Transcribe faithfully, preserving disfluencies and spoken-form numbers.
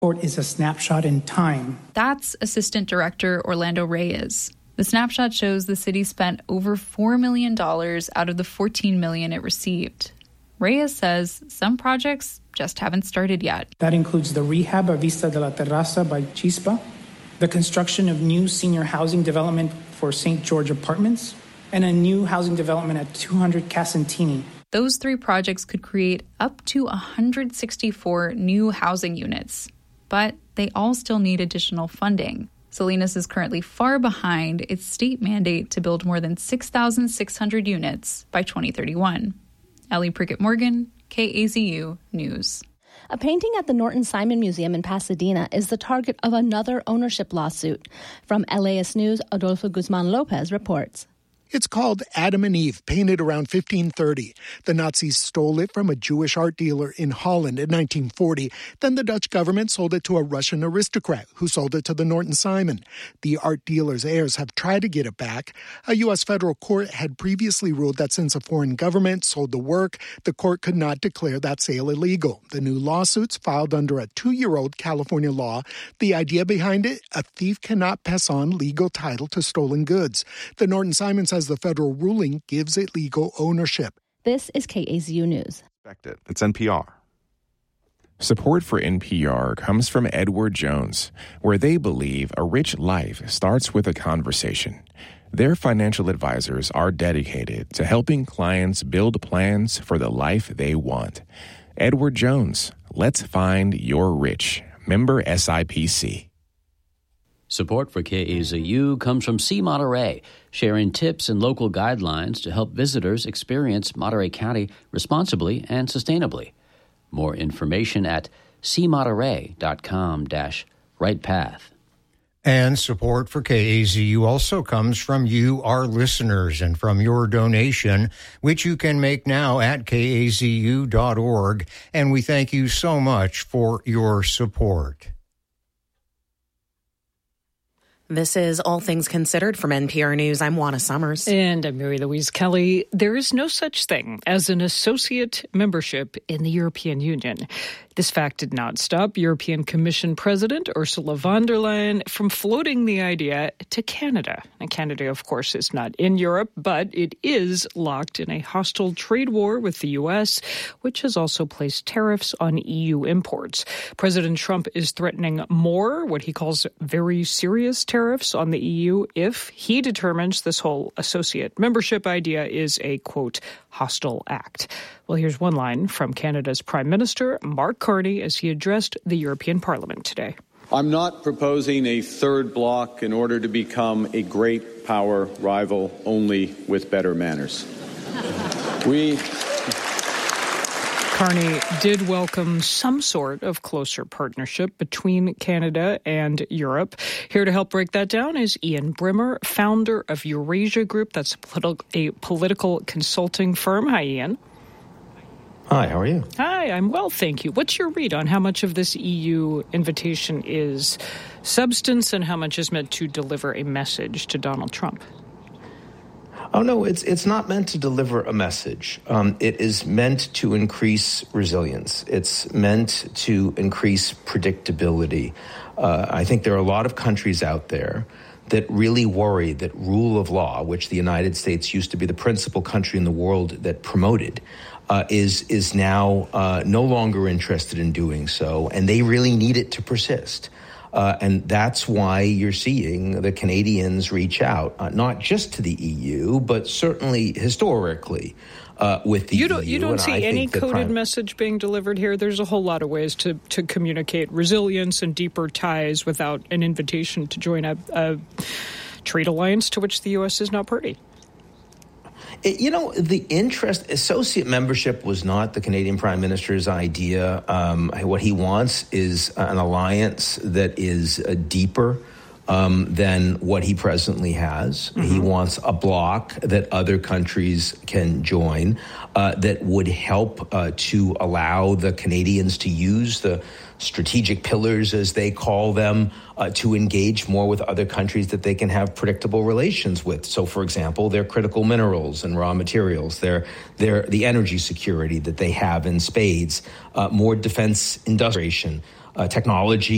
report is a snapshot in time. That's Assistant Director Orlando Reyes. The snapshot shows the city spent over four million dollars out of the fourteen million dollars it received. Reyes says some projects just haven't started yet. That includes the rehab of Vista de la Terraza by Chispa, the construction of new senior housing development for Saint George Apartments, and a new housing development at two hundred Casentini. Those three projects could create up to one hundred sixty-four new housing units, but they all still need additional funding. Salinas is currently far behind its state mandate to build more than six thousand six hundred units by twenty thirty-one. Ellie Prickett-Morgan, K A Z U News. A painting at the Norton Simon Museum in Pasadena is the target of another ownership lawsuit. From L A S News, Adolfo Guzman Lopez reports. It's called Adam and Eve, painted around fifteen thirty. The Nazis stole it from a Jewish art dealer in Holland in nineteen forty. Then the Dutch government sold it to a Russian aristocrat who sold it to the Norton Simon. The art dealer's heirs have tried to get it back. A U S federal court had previously ruled that since a foreign government sold the work, the court could not declare that sale illegal. The new lawsuit's filed under a two-year-old California law. The idea behind it, a thief cannot pass on legal title to stolen goods. The Norton Simon says the federal ruling gives it legal ownership. This is K A Z U News. It's N P R. Support for N P R comes from Edward Jones, where they believe a rich life starts with a conversation. Their financial advisors are dedicated to helping clients build plans for the life they want. Edward Jones, let's find your rich. Member S I P C. Support for K A Z U comes from C. Monterey, sharing tips and local guidelines to help visitors experience Monterey County responsibly and sustainably. More information at c monterey dot com dash right path. And support for K A Z U also comes from you, our listeners, and from your donation, which you can make now at k a z u dot org. And we thank you so much for your support. This is All Things Considered from N P R News. I'm Juana Summers. And I'm Mary Louise Kelly. There is no such thing as an associate membership in the European Union. This fact did not stop European Commission President Ursula von der Leyen from floating the idea to Canada. And Canada, of course, is not in Europe, but it is locked in a hostile trade war with the U S, which has also placed tariffs on E U imports. President Trump is threatening more, what he calls very serious tariffs on the E U if he determines this whole associate membership idea is a, quote, hostile act. Well, here's one line from Canada's Prime Minister, Mark Carney, as he addressed the European Parliament today. I'm not proposing a third bloc in order to become a great power rival only with better manners. We... Carney did welcome some sort of closer partnership between Canada and Europe. Here to help break that down is Ian Brimmer, founder of Eurasia Group. That's a, politi- a political consulting firm. Hi, Ian. Hi, how are you? Hi, I'm well, thank you. What's your read on how much of this E U invitation is substance and how much is meant to deliver a message to Donald Trump? Oh, no, it's it's not meant to deliver a message. Um, it is meant to increase resilience. It's meant to increase predictability. Uh, I think there are a lot of countries out there that really worry that rule of law, which the United States used to be the principal country in the world that promoted, uh, is is now uh, no longer interested in doing so, and they really need it to persist. Uh, and that's why you're seeing the Canadians reach out, uh, not just to the E U, but certainly historically uh, with the you don't, E U. You don't and see I any coded prime- message being delivered here? There's a whole lot of ways to, to communicate resilience and deeper ties without an invitation to join a, a trade alliance to which the U S is not party. It, you know, the interest, associate membership was not the Canadian Prime Minister's idea. Um, what he wants is an alliance that is uh, deeper um, than what he presently has. Mm-hmm. He wants a bloc that other countries can join uh, that would help uh, to allow the Canadians to use the strategic pillars, as they call them, uh, to engage more with other countries that they can have predictable relations with. So, for example, their critical minerals and raw materials, their, their, the energy security that they have in spades, uh, more defense industrialization, uh, technology